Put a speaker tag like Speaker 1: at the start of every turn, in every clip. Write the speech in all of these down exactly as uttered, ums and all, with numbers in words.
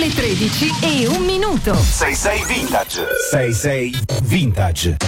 Speaker 1: Le tredici e un minuto.
Speaker 2: sei sei Vintage. sei sei Vintage.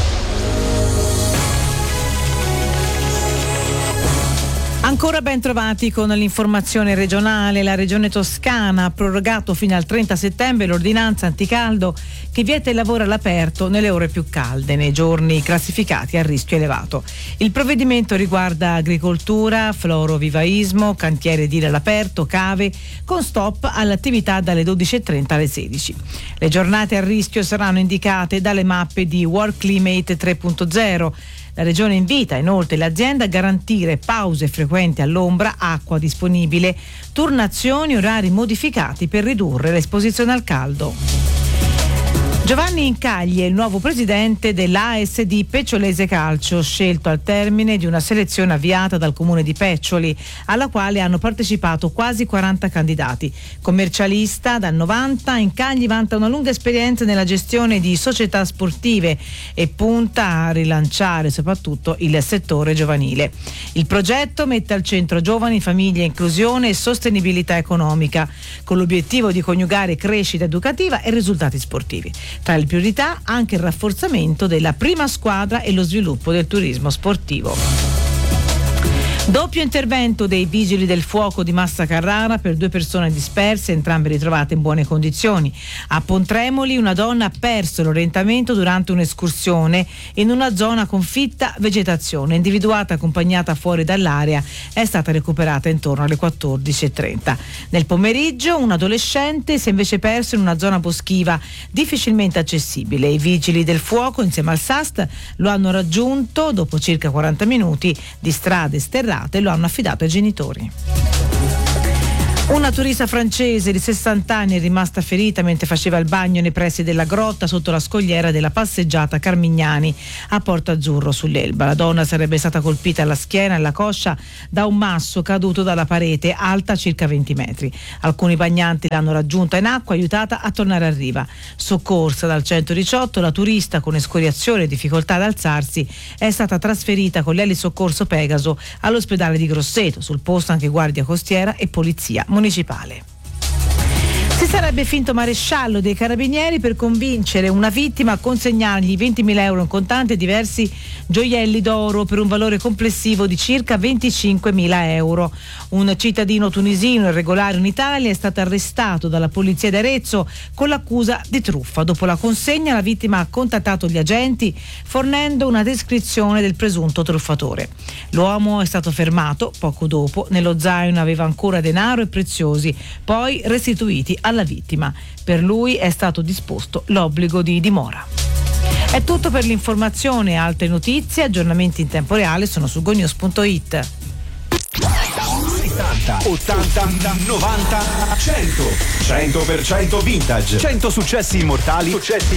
Speaker 3: Ancora ben trovati con l'informazione regionale. La regione Toscana ha prorogato fino al trenta settembre l'ordinanza anticaldo che vieta il lavoro all'aperto nelle ore più calde, nei giorni classificati a rischio elevato. Il provvedimento riguarda agricoltura, florovivaismo, cantiere edile all'aperto, cave, con stop all'attività dalle dodici e trenta alle sedici. Le giornate a rischio saranno indicate dalle mappe di World Climate tre punto zero. La Regione invita inoltre l'azienda a garantire pause frequenti all'ombra, acqua disponibile, turnazioni, orari modificati per ridurre l'esposizione al caldo. Giovanni Incagli è il nuovo presidente dell'A S D Pecciolese Calcio, scelto al termine di una selezione avviata dal comune di Peccioli, alla quale hanno partecipato quasi quaranta candidati. Commercialista dal novanta, Incagli vanta una lunga esperienza nella gestione di società sportive e punta a rilanciare soprattutto il settore giovanile. Il progetto mette al centro giovani, famiglie, inclusione e sostenibilità economica, con l'obiettivo di coniugare crescita educativa e risultati sportivi. Tra le priorità anche il rafforzamento della prima squadra e lo sviluppo del turismo sportivo. Doppio intervento dei vigili del fuoco di Massa Carrara per due persone disperse, entrambe ritrovate in buone condizioni. A Pontremoli una donna ha perso l'orientamento durante un'escursione in una zona con fitta vegetazione. Individuata accompagnata fuori dall'area, è stata recuperata intorno alle quattordici e trenta. Nel pomeriggio un adolescente si è invece perso in una zona boschiva difficilmente accessibile. I vigili del fuoco insieme al S A S T lo hanno raggiunto dopo circa quaranta minuti di strade sterrate e lo hanno affidato ai genitori. Una turista francese di sessanta anni è rimasta ferita mentre faceva il bagno nei pressi della grotta sotto la scogliera della passeggiata Carmignani a Porto Azzurro sull'Elba. La donna sarebbe stata colpita alla schiena e alla coscia da un masso caduto dalla parete alta circa venti metri. Alcuni bagnanti l'hanno raggiunta in acqua e aiutata a tornare a riva. Soccorsa dal centodiciotto, la turista con escoriazione e difficoltà ad alzarsi è stata trasferita con l'elisoccorso Pegaso all'ospedale di Grosseto. Sul posto anche guardia costiera e polizia municipale. Si sarebbe finto maresciallo dei carabinieri per convincere una vittima a consegnargli ventimila euro in contanti e diversi gioielli d'oro per un valore complessivo di circa venticinquemila euro. Un cittadino tunisino irregolare in Italia è stato arrestato dalla polizia di Arezzo con l'accusa di truffa. Dopo la consegna la vittima ha contattato gli agenti fornendo una descrizione del presunto truffatore. L'uomo è stato fermato poco dopo. Nello zaino aveva ancora denaro e preziosi, poi restituiti alla vittima. Per lui è stato disposto l'obbligo di dimora. È tutto per l'informazione. Altre notizie, aggiornamenti in tempo reale sono su gonews punto it.
Speaker 2: settanta, ottanta, novanta, cento. cento per cento vintage. cento successi immortali. Successi